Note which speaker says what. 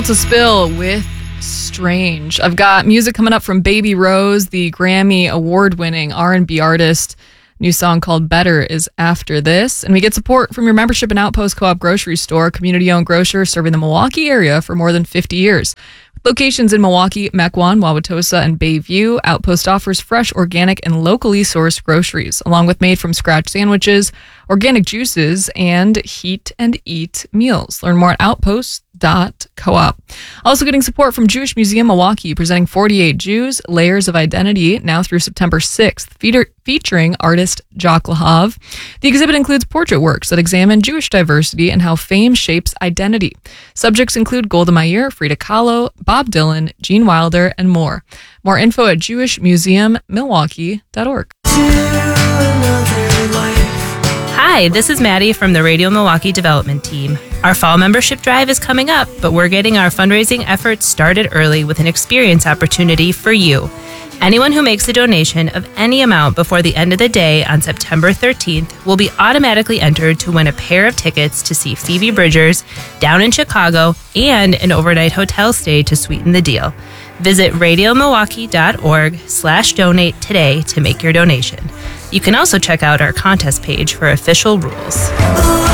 Speaker 1: It's a spill with Strange. I've got music coming up from Baby Rose, the Grammy award-winning R&B artist. New song called Better is after this. And we get support from your membership in Outpost Co-op Grocery Store, community-owned grocer serving the Milwaukee area for more than 50 years. With locations in Milwaukee, Mequon, Wauwatosa, and Bayview, Outpost offers fresh, organic, and locally sourced groceries, along with made-from-scratch sandwiches, organic juices, and heat and eat meals. Learn more at outpost.coop. Also getting support from Jewish Museum Milwaukee, presenting 48 Jews, Layers of Identity, now through September 6th, featuring artist Jock Lahav. The exhibit includes portrait works that examine Jewish diversity and how fame shapes identity. Subjects include Golda Meir, Frida Kahlo, Bob Dylan, Gene Wilder, and more. More info at jewishmuseummilwaukee.org.
Speaker 2: Hi, this is Maddie from the Radio Milwaukee Development Team. Our fall membership drive is coming up, but we're getting our fundraising efforts started early with an experience opportunity for you. Anyone who makes a donation of any amount before the end of the day on September 13th will be automatically entered to win a pair of tickets to see Phoebe Bridgers down in Chicago and an overnight hotel stay to sweeten the deal. Visit radiomilwaukee.org/donate today to make your donation. You can also check out our contest page for official rules.